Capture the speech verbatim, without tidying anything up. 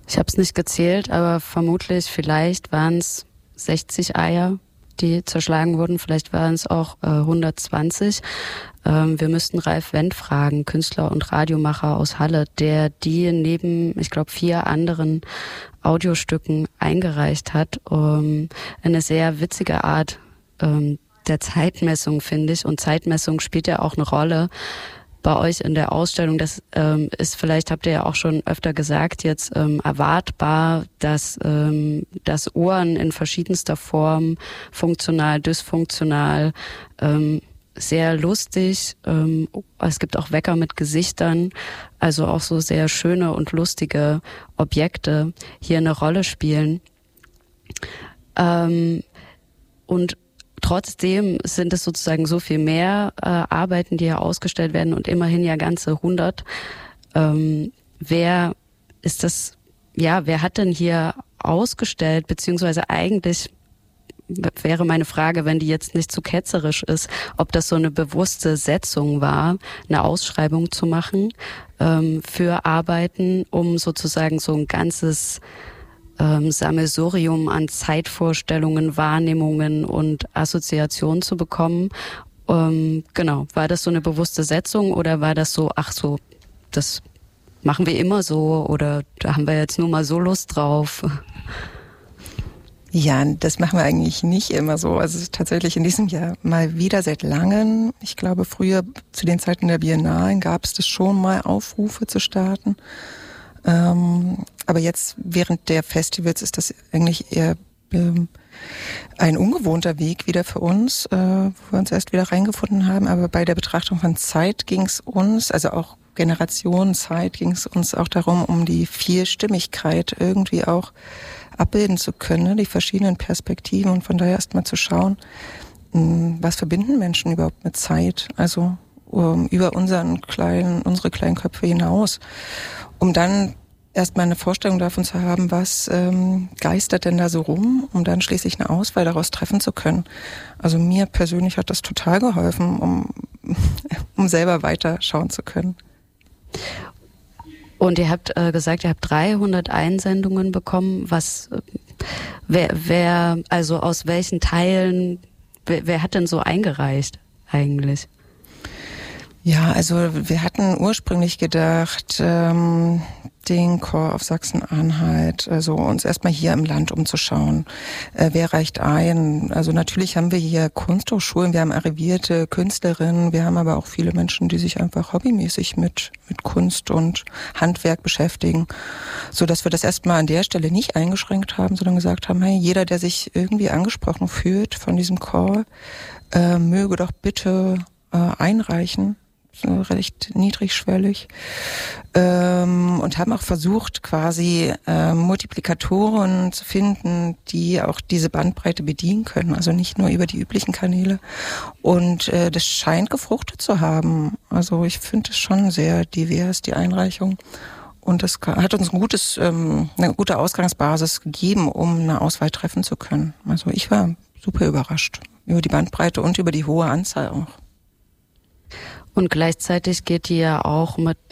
Ich habe es nicht gezählt, aber vermutlich, vielleicht waren es sechzig Eier, die zerschlagen wurden. Vielleicht waren es auch äh, hundertzwanzig. Ähm, wir müssten Ralf Wendt fragen, Künstler und Radiomacher aus Halle, der die neben, ich glaube, vier anderen Audiostücken eingereicht hat. Um, eine sehr witzige Art ähm, der Zeitmessung, finde ich. Und Zeitmessung spielt ja auch eine Rolle bei euch in der Ausstellung. Das ähm, ist vielleicht, habt ihr ja auch schon öfter gesagt, jetzt ähm, erwartbar, dass ähm, das Ohren in verschiedenster Form, funktional, dysfunktional, ähm, sehr lustig, ähm, es gibt auch Wecker mit Gesichtern, also auch so sehr schöne und lustige Objekte hier eine Rolle spielen. Ähm, und Trotzdem sind es sozusagen so viel mehr äh, Arbeiten, die hier ausgestellt werden und immerhin ja ganze hundert. Ähm, wer ist das, ja, wer hat denn hier ausgestellt, beziehungsweise eigentlich wäre meine Frage, wenn die jetzt nicht zu ketzerisch ist, ob das so eine bewusste Setzung war, eine Ausschreibung zu machen ähm, für Arbeiten, um sozusagen so ein ganzes Ähm, Sammelsurium an Zeitvorstellungen, Wahrnehmungen und Assoziationen zu bekommen. Ähm, genau, war das so eine bewusste Setzung oder war das so, ach so, das machen wir immer so oder da haben wir jetzt nur mal so Lust drauf? Ja, das machen wir eigentlich nicht immer so. Also es ist tatsächlich in diesem Jahr mal wieder seit langem. Ich glaube, früher zu den Zeiten der Biennalen gab es das schon mal, Aufrufe zu starten. Ähm, aber jetzt während der Festivals ist das eigentlich eher ähm, ein ungewohnter Weg wieder für uns, äh, wo wir uns erst wieder reingefunden haben. Aber bei der Betrachtung von Zeit ging es uns, also auch Generation Zeit, ging es uns auch darum, um die Vielstimmigkeit irgendwie auch abbilden zu können, die verschiedenen Perspektiven und von daher erst mal zu schauen, mh, was verbinden Menschen überhaupt mit Zeit, also um, über unseren kleinen, unsere kleinen Köpfe hinaus, um dann erstmal eine Vorstellung davon zu haben, was ähm, geistert denn da so rum, um dann schließlich eine Auswahl daraus treffen zu können. Also mir persönlich hat das total geholfen, um, um selber weiter schauen zu können. Und ihr habt äh, gesagt, ihr habt dreihundert Einsendungen bekommen. Was, äh, wer, wer, also aus welchen Teilen, wer, wer hat denn so eingereicht eigentlich? Ja, also wir hatten ursprünglich gedacht, ähm, den Chor auf Sachsen-Anhalt, also uns erstmal hier im Land umzuschauen. Äh, wer reicht ein? Also natürlich haben wir hier Kunsthochschulen, wir haben arrivierte Künstlerinnen, wir haben aber auch viele Menschen, die sich einfach hobbymäßig mit mit Kunst und Handwerk beschäftigen, so dass wir das erstmal an der Stelle nicht eingeschränkt haben, sondern gesagt haben, hey, jeder, der sich irgendwie angesprochen fühlt von diesem Chor, äh, möge doch bitte äh, einreichen. Recht niedrigschwellig, ähm, und haben auch versucht, quasi äh, Multiplikatoren zu finden, die auch diese Bandbreite bedienen können, also nicht nur über die üblichen Kanäle. Und äh, das scheint gefruchtet zu haben. Also ich finde es schon sehr divers, die Einreichung. Und das hat uns ein gutes, ähm, eine gute Ausgangsbasis gegeben, um eine Auswahl treffen zu können. Also ich war super überrascht über die Bandbreite und über die hohe Anzahl auch. Und gleichzeitig geht die ja auch mit